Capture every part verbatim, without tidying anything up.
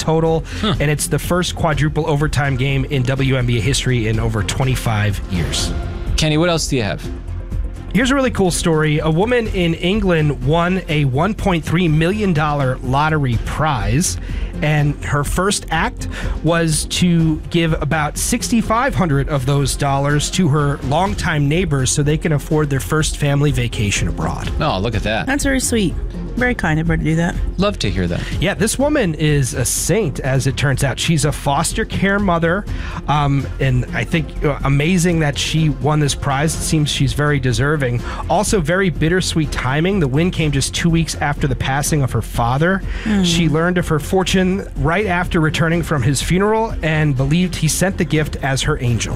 total, Huh. and it's the first quadruple overtime game in W N B A history in over twenty-five years. Kenny, what else do you have? Here's a really cool story. A woman in England won a one point three million dollars lottery prize, and her first act was to give about six thousand five hundred dollars of those dollars to her longtime neighbors so they can afford their first family vacation abroad. Oh, look at that. That's very sweet. Very kind of her to do that. Love to hear that. Yeah, this woman is a saint, as it turns out. She's a foster care mother, um, and I think uh, amazing that she won this prize. It seems she's very deserving. Also, very bittersweet timing. The win came just two weeks after the passing of her father. Mm. She learned of her fortune right after returning from his funeral and believed he sent the gift as her angel.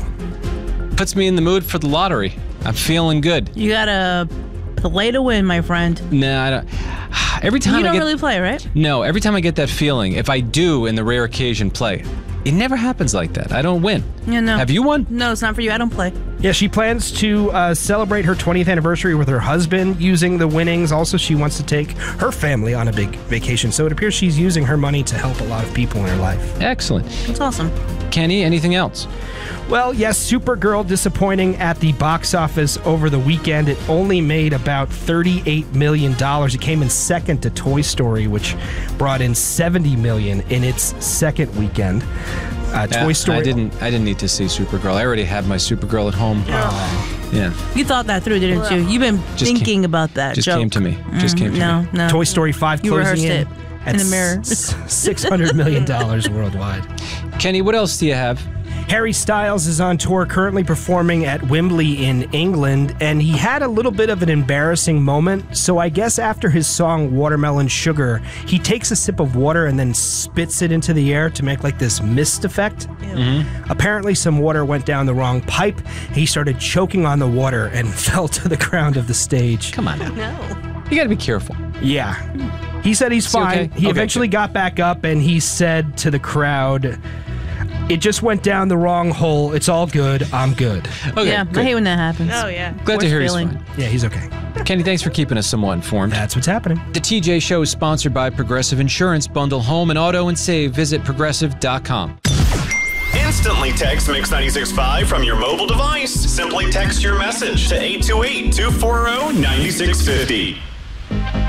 Puts me in the mood for the lottery. I'm feeling good. You gotta play to win, my friend. Nah, I don't. Every time You don't I get, really play, right? No, every time I get that feeling, if I do in the rare occasion play, it never happens like that. I don't win. Yeah, no. Have you won? No, it's not for you. I don't play. Yeah, she plans to uh, celebrate her twentieth anniversary with her husband using the winnings. Also, she wants to take her family on a big vacation. So it appears she's using her money to help a lot of people in her life. Excellent. That's awesome. Kenny, anything else? Well, yes, Supergirl disappointing at the box office over the weekend. It only made about thirty-eight million dollars. It came in second to Toy Story, which brought in seventy million dollars in its second weekend. Uh, Yeah, Toy Story. I didn't. I didn't need to see Supergirl. I already had my Supergirl at home. Oh. Yeah. You thought that through, didn't you? You've been Just thinking came- about that Just joke. came to me. Just came to no, me. no. Toy Story five You closing rehearsed in it at in the mirror. s- six hundred million dollars worldwide. Kenny, what else do you have? Harry Styles is on tour, currently performing at Wembley in England, and he had a little bit of an embarrassing moment. So I guess after his song Watermelon Sugar, he takes a sip of water and then spits it into the air to make like this mist effect. Mm-hmm. Apparently some water went down the wrong pipe. He started choking on the water and fell to the ground of the stage. Come on now. No. You got to be careful. Yeah. He said he's Is he fine. okay? He Okay, eventually good. got back up and he said to the crowd, "It just went down the wrong hole. It's all good. I'm good." Okay. yeah, good. I hate when that happens. Oh, yeah. Glad to Worst hear he's feeling. fine. Yeah, he's okay. Kenny, thanks for keeping us somewhat informed. That's what's happening. The T J Show is sponsored by Progressive Insurance. Bundle home and auto and save. Visit progressive dot com. Instantly text Mix ninety-six point five from your mobile device. Simply text your message to eight two eight, two four zero, nine six five zero.